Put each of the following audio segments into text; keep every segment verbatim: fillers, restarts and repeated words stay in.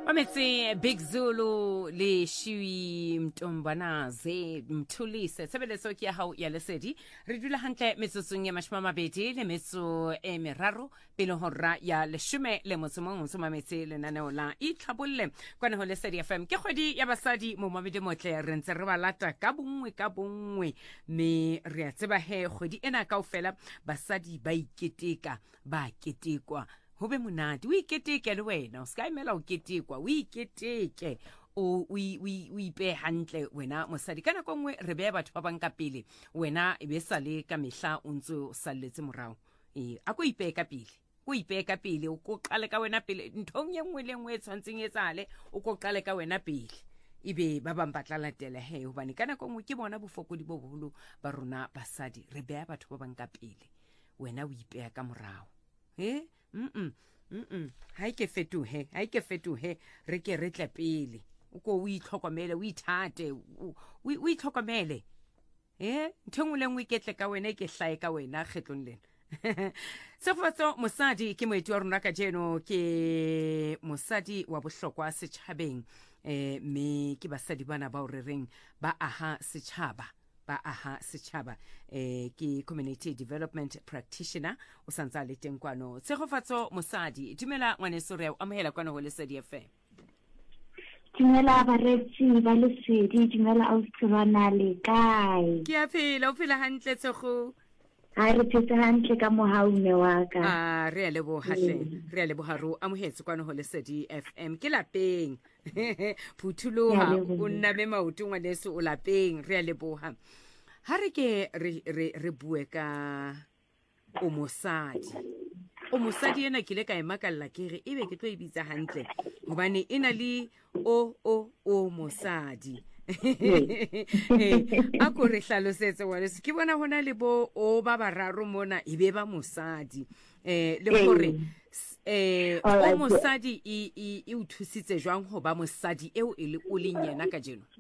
Wametsi Big Zulu le Shui Mtombanaze Mthulise sebeleso ke ya hao ya lesedi re dula hantle metsotsong ya mashome a mabedi le metso e meraro pele hora ya leshome le motsomong motsomametse lenaneo la itlhabolle kwana ho lesedi F M ke kgwedi ya basadi mo mamedi motle re ntse re ba lata ka bongwe ka bongwe me re a tseba he kgwedi ena kaofela basadi ba iketeka ba ketekwa hobe monate o iketeke le wena o ska imela o ketekwa o iketeke o o o ipe hantle wena mosadi kana kongwe re be batho ba bang ka pele wena e be sale ka mehla o ntse o salletse morao e a go ipe ka pele o ipe ka pele o go qale ka wena pele nthong ye nngwe le nngwe e tshwantseng e tsale o go qale ka wena pele ibe ba bang batla latela he hobane kana kongwe ke bona bofokodi bo boholo ba rona basadi re be batho ba bang ka pele wena o ipe ka morao eh mm mm mm ha ke fetohe ha ke fetohe re ke re tla pele o ko o itlhokomele o ithate o o itlhokomele eh nthongwe ngwe ke tle ka wena ke hlae ka wena kgetlong lena sefatso mosadi ke moeti wa rona ka jeno ke mosadi wa bohlokwa setjhabeng eh me ke basadi bana ba o rereng ba aha setjhaba ba aha setjhaba eh ke community development practitioner o santsa le teng kwano tshegofatso mosadi dumela ngwaneso re amahela kwano ho lesedi F M dumela baretsi ba lesedi dumela austrana le kae ke a phela o phela hantle tsego ha re phetse hantle ka mohaume wa ka ah re a leboha hle re a leboha ro amohetse kwano ho lesedi F M ke lapeng phuthuloha o nna me maoto ngwaneso o lapeng re a leboha ha re ke re re re bue ka o mosadi o mosadi ena ke le ka emakalla ke re ebe ke tlo ibitsa hantle hobane ena le o o o mosadi a ko re hlalosetse wale ke bona hona le bo o ba bararo mona ebe ba mosadi eh le gore eh o mosadi i i o thusitse jwang ho ba mosadi eo e le o le nyena ka jeno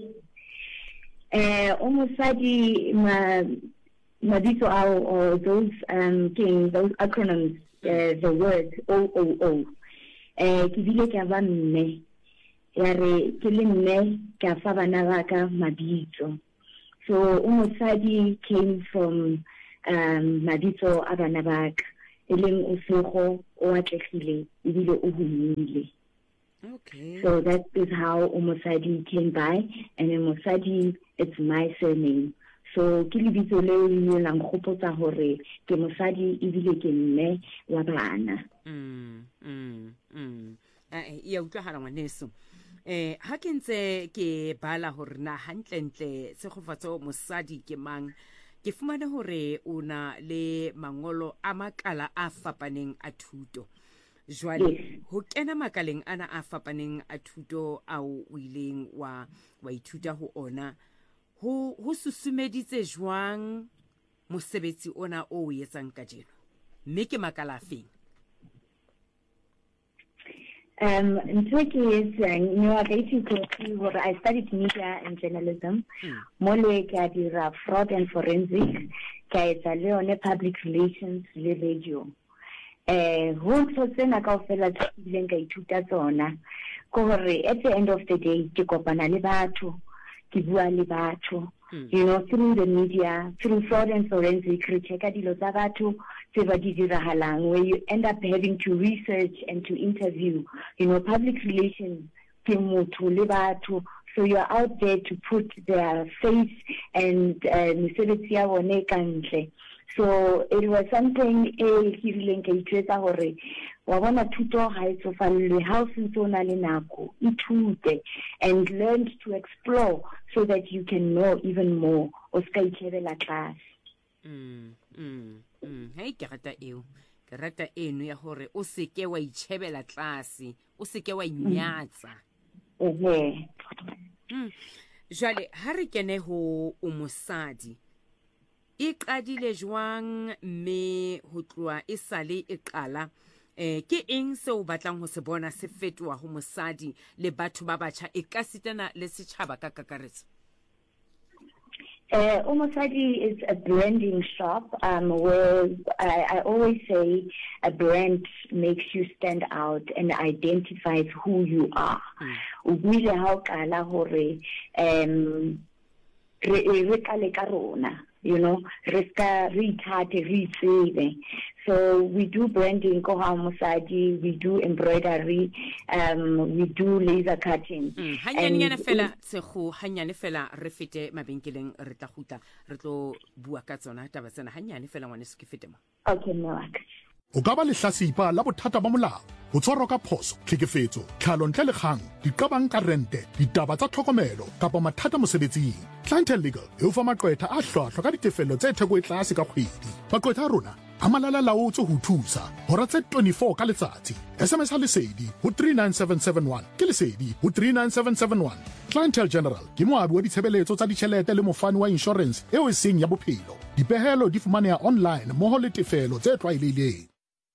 eh o mosadi ma mabitso ao or those um king those acronyms uh, the word o o o eh ke bile ke ba mme ya re ke le mme ka fa bana ba ka mabitso so o mosadi came from um mabitso a bana ba ka eleng o sego o atlegile e bile o humile. Okay. So that is how Umosadi came by, and Umosadi, it's my surname. So ke lebitso le le lang khopotsa hore ke mosadi e bile ke mme wa bana. Mm mm mm eh ya utlwahala ngwaneso eh ha ke ntse ke bala hore na hantlentle se gofatso mosadi ke mang ke fumane hore una le mangolo a makala a fapaneng a thuto jwale ho kena makaleng ana a fapaneng a thuto a o ileng wa wa ithuta ho ona ho ho susumeditse jwang mosebetsi ona o o etsang ka jeno mme ke makala afeng Um, in Turkey is you know, where I studied media and journalism. Mole ka dira fraud and forensic, ka etsa le one public relations le radio. Eh, ho tsena ka ofela tsileng ka ithuta tsona. Ko hore at the end of the day ke kopana le batho, ke bua le batho. You know, through the media, through fraud and forensic, re checka dilo tsa batho tse ba di dirahalang, where you end up having to research and to interview. You know, public relations ke motho le batho, so you're out there to put their face and mesebetsi ya bone kantle. So it was something e hirileng ka itsetsa hore wa bona thuto ha e tsofalle ha o sentse o na le nako ithute and learn to explore so that you can know even more o ska itshebela class. mm mm mm hey ke rata eo ke rata eno ya hore o se ke wa itshebela class o se ke wa inyatsa ehe mm jwale ha re kene ho o mosadi e qadile jwang me ho tloa e sale e qala eh ke eng se o batlang ho se bona se fetwa ho mosadi le batho ba batjha e ka sitana le setjhaba ka kakaretso Uh, Umosadi is a branding shop um, where I, I always say a brand makes you stand out and identifies who you are. Really how kala hore um you know, so we do branding, Kohamosadi, we do embroidery, um, we do laser cutting. Hanyane fela tsekgo hanyane fela re fete mabenkeleng re tla huta re tlo bua ka tsona taba tsena hanyane fela ngwane se ke fete mo. Okay, no. O ka ba lehlasipa la bothata ba molao ho tshwarwa ka phoso tlhekefetso tlhalo ntle le kgang diqabang ka rente ditaba tsa tlhokomelo kapa mathata mosebetsing Clientele Legal e o fa maqwetha a hlwahlwa ka ditefello tse theko e tlase ka kgwedi maqwetha a rona a malala laotse ho thusa hora tse twenty-four ka letsatsi S M S ha lesedi ho three nine seven seven one ke lesedi ho three nine seven seven one Clientele General ke moabi wa ditshebeletso tsa ditjhelete le mofani wa insurance eo e seng ya bophelo dipehelo di fumaneha online moho le tefelo tse tlwaelehileng.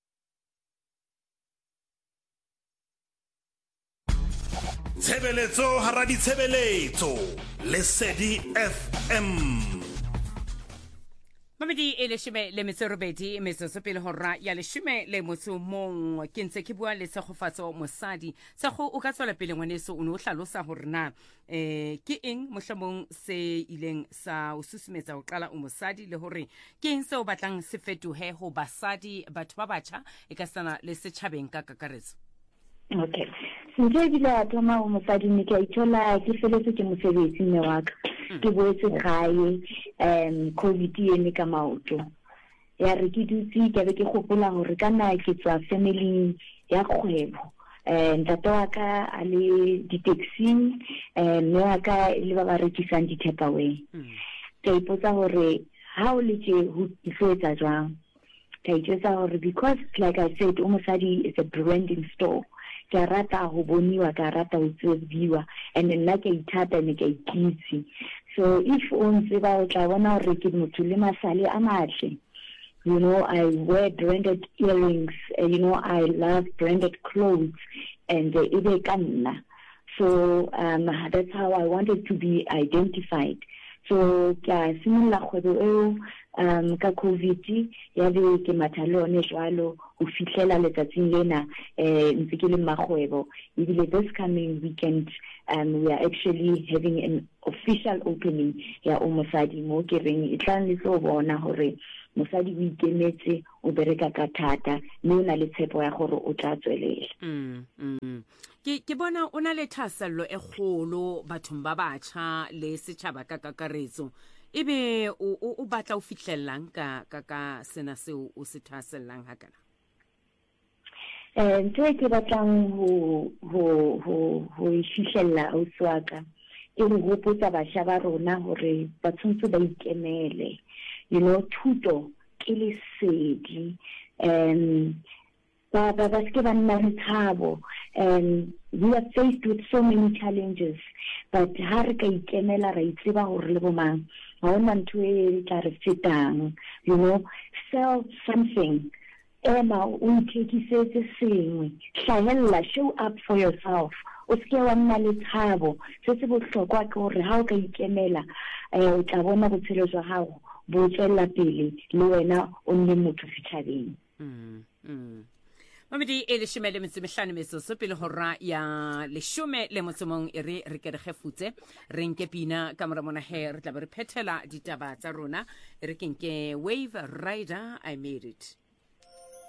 Tshebeletso hara ditshebeletso Lesedi F M. Mamedi e leshime le metsorobedi metsoso pele hora ya leshime le motso mong ke ntse ke bua le tsegofatso mosadi tsego o ka tswela pele ngwaneso o ne o hlalosa hore na eh ke eng mohlomong se ileng sa o susumetsa ho qala o mosadi le hore ke eng se o batlang se fetohe ho basadi batho ba batjha e ka sana le setjhabeng ka kakaretso. Okay. Since bila toma umusadi nika itola kifeletse ke mosebetsi mme wa ka ke boetse gae um COVID ene ka maoto ya re ke dutse ke be ke gopola hore kana ke tswa family ya kgwebo eh ntate wa ka a le di-taxing eh mme wa ka le ba ba rekisang di-takeaway ke ipotsa hore ha o le tje ho tsetsa jwang ke itse hore because like I said umusadi is a branding store ka rata ho boniwa ka rata ho tsebiwa and nna ke ithata ne ke ikitse so if on tseba o tla bona hore ke motho le masale a matle you know I wear branded earrings uh, you know I love branded clothes and uh, ebe ka nna so um that's how I wanted to be identified so ka simolla kgwebo eo um ka COVID ya be ke mathalone jwalo o fihlela letsatsing lena eh ntse ke le magwebo ebile this coming weekend um we are actually having an official opening ya umusadi mo ke reng e tlang le so bona hore mosadi o ikemetse o bereka ka thata mme o na le tshepo ya gore o tla tswelela. mm mm ke ke bona o na le thasello e kgolo bathong ba batjha le setjhaba ka kakaretso ebe o o batla o fihlellang ka ka ka sena seo o se thasellang hakana. Eh ntse ke batlang ho ho ho ho fihlella o swaka e re hopotsa batjha ba rona hore ba tshwantse ba ikemele you know thuto ke lesedi um ba ba ba ske ba nna le thabo and we are faced with so many challenges but ha re ka ikemela ra itseba hore le bomang ha ona ntwe e tla re fetang you know sell something Emma o thekisetse sengwe hlahella show up for yourself o ske wa nna le thabo se se bohlokwa ke hore ha o ka ikemela eh o tla bona botshelo jwa hao bo tswela pele le wena o nne motho setjhabeng. mm mm Mamedi e leshome le metso mehlano metsoso pele hora ya leshome le motso mong e re re ke re gefutse re nke pina ka mora mona he re tla be re phethela ditaba tsa rona e re ke nke Wave Rider I Made It.